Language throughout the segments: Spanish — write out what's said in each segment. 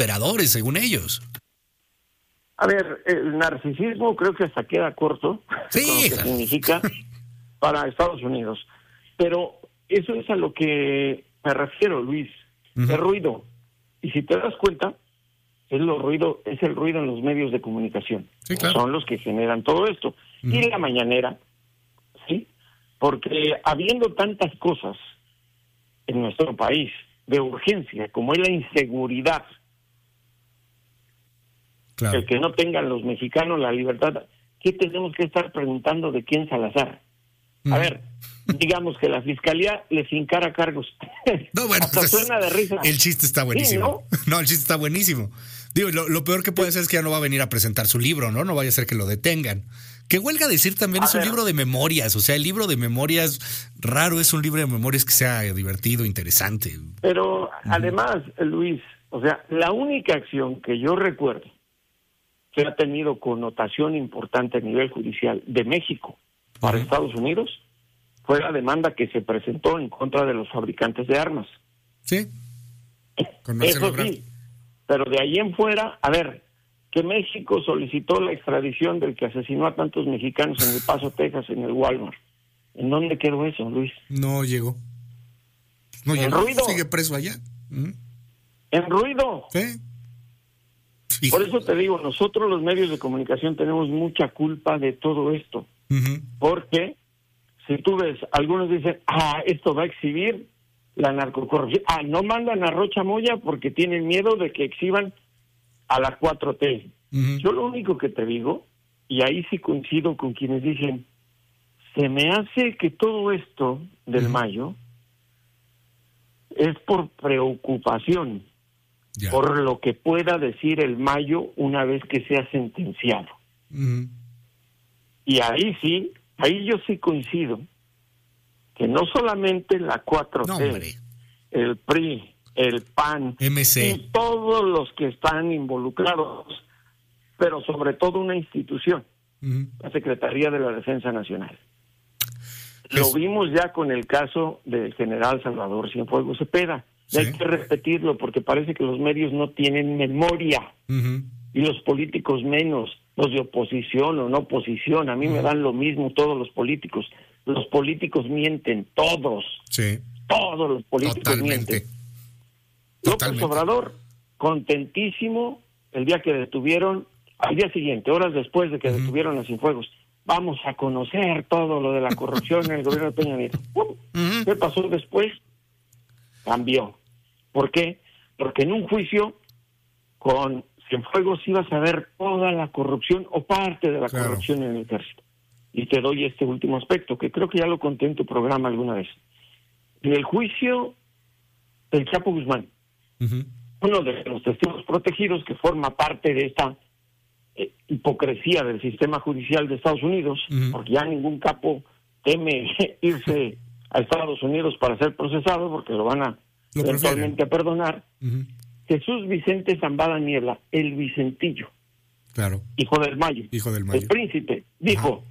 prosperadores, según ellos. A ver, el narcisismo creo que hasta queda corto Sí. con lo que significa para Estados Unidos. Pero eso es a lo que me refiero, Luis. El ruido. Y si te das cuenta, es el ruido en los medios de comunicación. Sí, claro. Son los que generan todo esto. Y la mañanera, ¿sí? Porque habiendo tantas cosas en nuestro país de urgencia, como es la inseguridad, Claro. el que no tengan los mexicanos la libertad, ¿qué tenemos que estar preguntando de quién Salazar? A ver, digamos que la fiscalía les encara cargos. No, bueno, hasta pues, suena de risa. el chiste está buenísimo. Sí, ¿no? El chiste está buenísimo. Digo, lo peor que puede ser es que ya no va a venir a presentar su libro, ¿no? No vaya a ser que lo detengan. Que huelga decir también es un libro de memorias. O sea, el libro de memorias, raro es un libro de memorias que sea divertido, interesante. Pero además, Luis, o sea, la única acción que yo recuerdo que ha tenido connotación importante a nivel judicial de México para Estados Unidos fue la demanda que se presentó en contra de los fabricantes de armas. Sí. Con Marcelo Eso Ebrard. sí, pero de ahí en fuera, a ver, que México solicitó la extradición del que asesinó a tantos mexicanos en El Paso, Texas, en el Walmart. ¿En dónde quedó eso, Luis? No llegó. No ¿En llegó. ruido? Sigue preso allá. En ruido. Sí. Por eso te digo, nosotros los medios de comunicación tenemos mucha culpa de todo esto. Porque si tú ves, algunos dicen, esto va a exhibir la narcocorrupción. No mandan a Rocha Moya porque tienen miedo de que exhiban a la 4T. Yo lo único que te digo, y ahí sí coincido con quienes dicen, se me hace que todo esto del Mayo es por preocupación, por lo que pueda decir el Mayo una vez que sea sentenciado. Y ahí sí, ahí yo sí coincido, que no solamente la 4T, el PRI, el PAN, MC, y todos los que están involucrados, pero sobre todo una institución, la Secretaría de la Defensa Nacional. Lo vimos ya con el caso del general Salvador Cienfuegos Cepeda. Y hay que repetirlo porque parece que los medios no tienen memoria y los políticos menos, los de oposición o no oposición. A mí me dan lo mismo todos los políticos. Los políticos mienten, todos. Sí. Todos los políticos mienten. López Obrador, contentísimo el día que detuvieron, al día siguiente, horas después de que detuvieron a Cienfuegos. Vamos a conocer todo lo de la corrupción en el gobierno de Peña Nieto. ¿Qué pasó después? Cambió. ¿Por qué? Porque en un juicio con Cienfuegos ibas a ver toda la corrupción o parte de la corrupción en el ejército. Y te doy este último aspecto, que creo que ya lo conté en tu programa alguna vez. En el juicio del Chapo Guzmán, uno de los testigos protegidos que forma parte de esta hipocresía del sistema judicial de Estados Unidos, porque ya ningún capo teme irse a Estados Unidos para ser procesado, porque lo van a eventualmente a perdonar. Jesús Vicente Zambada Niebla, el Vicentillo, hijo del Mayo, el príncipe, dijo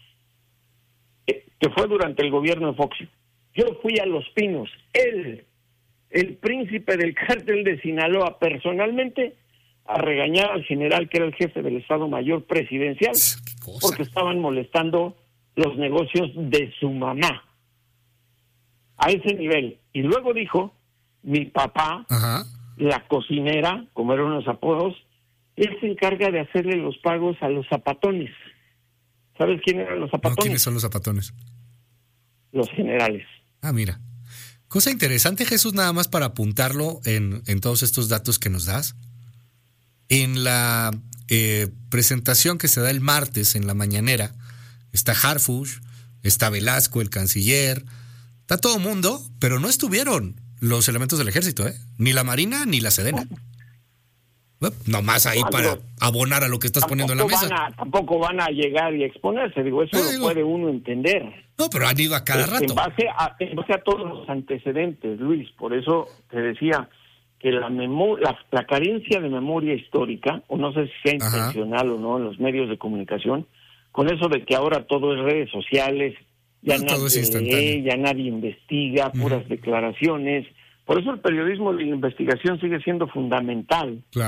que fue durante el gobierno de Fox. Yo fui a Los Pinos, él, el príncipe del cártel de Sinaloa, personalmente a regañar al general que era el jefe del Estado Mayor Presidencial, porque estaban molestando los negocios de su mamá. A ese nivel. Y luego dijo, mi papá, la cocinera, como eran los apodos, él se encarga de hacerle los pagos a los zapatones. ¿Sabes quién eran los zapatones? No, ¿quiénes son los zapatones? Los generales. Mira. Cosa interesante, Jesús, nada más para apuntarlo en todos estos datos que nos das. En la presentación que se da el martes en la mañanera, está Harfuch, está Velasco, el canciller, está todo mundo, pero no estuvieron los elementos del ejército, ni la Marina ni la Sedena. Nomás ahí para abonar a lo que estás poniendo en la mesa. Tampoco van a llegar y exponerse, eso lo puede uno entender. No, pero han ido a cada rato. En base a todos los antecedentes, Luis, por eso te decía que la carencia de memoria histórica, o no sé si sea intencional o no en los medios de comunicación, con eso de que ahora todo es redes sociales, ya nadie lee, ya nadie investiga, puras declaraciones, Por eso el periodismo de investigación sigue siendo fundamental.